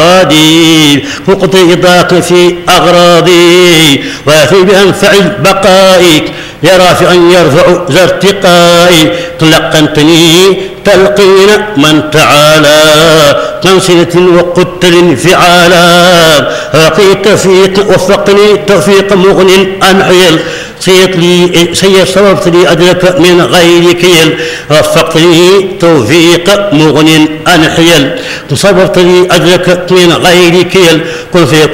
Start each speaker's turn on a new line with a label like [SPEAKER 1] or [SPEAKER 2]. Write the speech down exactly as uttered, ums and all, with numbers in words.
[SPEAKER 1] مرادي وقضي ضاق في أغراضي وافي بأنفع بقائك يا رافعا يرفع ذا ارتقائي تلقنتني تلقين من تعالى تنسلة وقدت انفعالا أعطي التوفيق وفقني توفيق مغن أنحيل سيت لي سيت صرفت لي أدرك من غير كيل وفقني توفيق مغن أنحيل صرفت لي أدرك من غير كيل قل في